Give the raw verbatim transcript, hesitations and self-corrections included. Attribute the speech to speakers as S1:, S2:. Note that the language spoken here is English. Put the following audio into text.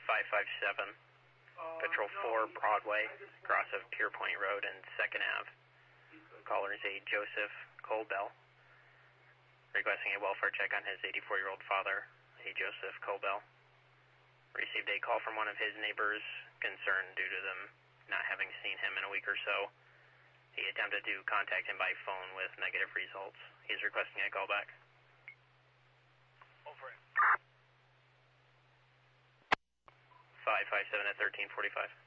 S1: five five seven, Patrol four, Broadway, cross of Pierpoint Road and second Ave. Caller is a Joseph Colbell, requesting a welfare check on his eighty-four-year-old father, a Joseph Colbell. Received a call from one of his neighbors, concerned due to them not having seen him in a week or so. He attempted to contact him by phone with negative results. He's requesting a call back.
S2: Over it.
S1: five five seven at thirteen forty-five.